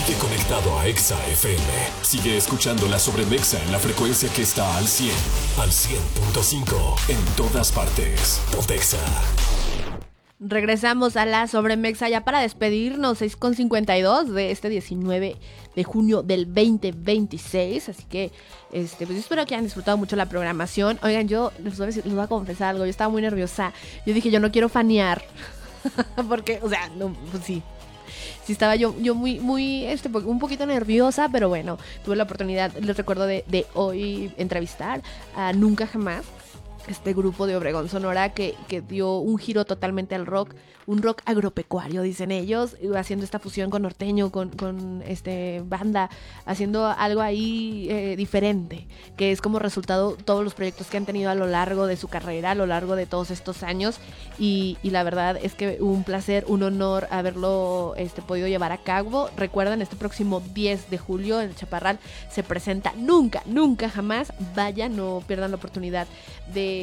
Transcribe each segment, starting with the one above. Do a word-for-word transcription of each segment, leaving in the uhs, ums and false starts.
Sigue conectado a Exa F M. Sigue escuchando la Sobremexa en la frecuencia que está al cien. Al cien punto cinco. En todas partes. Pontexa. Regresamos a la Sobremexa ya para despedirnos, seis con cincuenta y dos de este diecinueve de junio del veinte veintiséis, así que este, pues espero que hayan disfrutado mucho la programación. Oigan, yo les voy a, decir, les voy a confesar algo, yo estaba muy nerviosa, yo dije yo no quiero fanear, porque, o sea, no, pues sí, sí estaba yo, yo muy, muy, este, un poquito nerviosa, pero bueno, tuve la oportunidad, les recuerdo de, de hoy entrevistar a Nunca Jamás, este grupo de Obregón, Sonora, que, que dio un giro totalmente al rock, un rock agropecuario, dicen ellos, haciendo esta fusión con norteño, con, con este banda, haciendo algo ahí eh, diferente, que es como resultado todos los proyectos que han tenido a lo largo de su carrera, a lo largo de todos estos años, y, y la verdad es que un placer, un honor haberlo este, podido llevar a cabo. Recuerden, este próximo diez de julio en el Chaparral se presenta Nunca, Nunca Jamás. Vayan, no pierdan la oportunidad de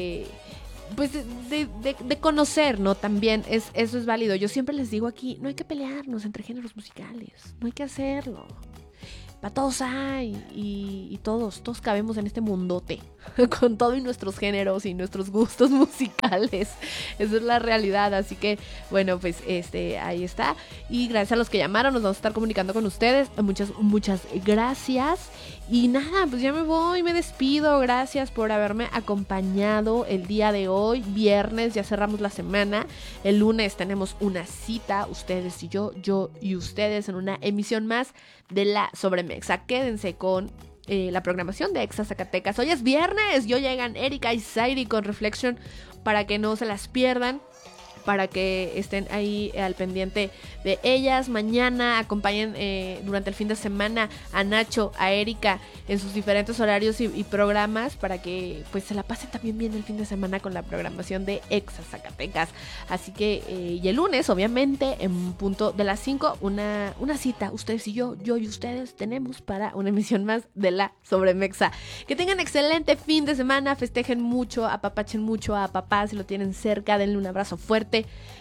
pues de, de, de, de conocer, ¿no? También es, eso es válido. Yo siempre les digo aquí, no hay que pelearnos entre géneros musicales, no hay que hacerlo. Para todos hay, y, y todos, todos cabemos en este mundote, con todo y nuestros géneros y nuestros gustos musicales. Esa es la realidad, así que, bueno, pues este, ahí está. Y gracias a los que llamaron, nos vamos a estar comunicando con ustedes. Muchas, muchas gracias. Y nada, pues ya me voy, me despido. Gracias por haberme acompañado el día de hoy, viernes, ya cerramos la semana. El lunes tenemos una cita, ustedes y yo, yo y ustedes, en una emisión más de la Sobremexa. Quédense con eh, la programación de Exa Zacatecas. Hoy es viernes, yo llegan Erika y Zairi con Reflection para que no se las pierdan, para que estén ahí al pendiente de ellas. Mañana acompañen eh, durante el fin de semana a Nacho, a Erika en sus diferentes horarios y, y programas, para que pues se la pasen también bien el fin de semana con la programación de Exa Zacatecas. Así que, eh, y el lunes, obviamente, en punto de las cinco, una, una cita, ustedes y yo, yo y ustedes tenemos para una emisión más de la Sobremexa. Que tengan excelente fin de semana, festejen mucho, apapachen mucho a papá si lo tienen cerca, denle un abrazo fuerte.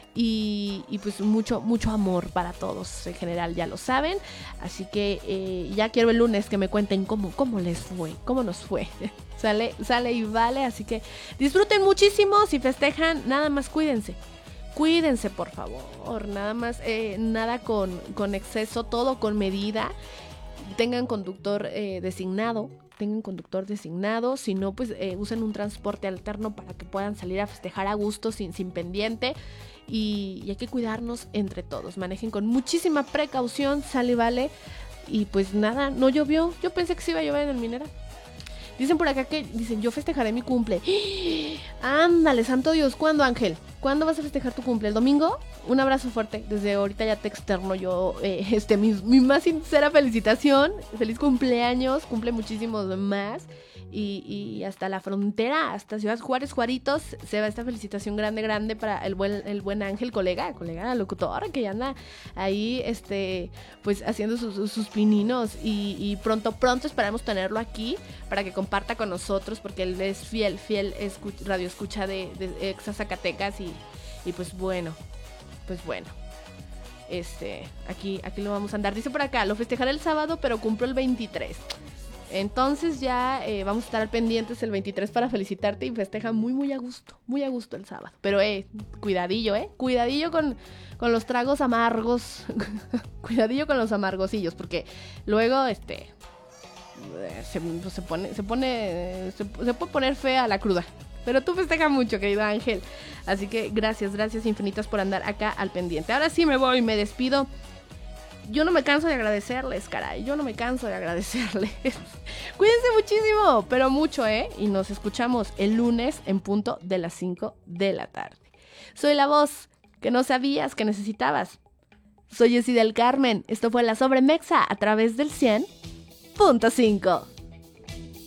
Y, y pues mucho, mucho amor para todos en general, ya lo saben. Así que eh, ya quiero el lunes que me cuenten cómo, cómo les fue, cómo nos fue. Sale, sale y vale, así que disfruten muchísimo. Si festejan, nada más cuídense. Cuídense, por favor. Nada más, eh, nada con, con exceso, todo con medida. Tengan conductor eh, designado. Tengan conductor designado, si no, pues eh, usen un transporte alterno para que puedan salir a festejar a gusto, sin, sin pendiente, y, y hay que cuidarnos entre todos. Manejen con muchísima precaución, sale y vale, y pues nada, no llovió. Yo pensé que sí iba a llover en el Mineral. Dicen por acá que, dicen, yo festejaré mi cumple. Ándale, santo Dios, ¿cuándo, Ángel? ¿Cuándo vas a festejar tu cumple? ¿El domingo? Un abrazo fuerte, desde ahorita ya te externo yo eh, este, mi, mi más sincera felicitación. Feliz cumpleaños, cumple muchísimos más. Y, y hasta la frontera, hasta Ciudad Juárez, Juaritos, se va esta felicitación grande, grande para el buen, el buen Ángel, colega, colega locutor, que ya anda ahí, este, pues haciendo sus, sus pininos, y, y pronto, pronto esperamos tenerlo aquí para que comparta con nosotros, porque él es fiel, fiel escuch- radio escucha de, de Exa Zacatecas, y, y pues bueno, pues bueno. Este, aquí, aquí lo vamos a andar. Dice por acá, lo festejaré el sábado, pero cumplo el veintitrés. Entonces ya eh, vamos a estar al pendientes el veintitrés para felicitarte, y festeja muy muy a gusto, muy a gusto el sábado. Pero eh, cuidadillo, eh, cuidadillo con, con los tragos amargos, cuidadillo con los amargosillos, porque luego este se, se pone, se pone, se, se puede poner fea la cruda. Pero tú festeja mucho, querido Ángel. Así que gracias, gracias infinitas por andar acá al pendiente. Ahora sí me voy, me despido. Yo no me canso de agradecerles, caray. Yo no me canso de agradecerles. Cuídense muchísimo, pero mucho, ¿eh? Y nos escuchamos el lunes en punto de las cinco de la tarde. Soy la voz que no sabías que necesitabas. Soy Jessy del Carmen. Esto fue la Sobremexa a través del cien punto cinco.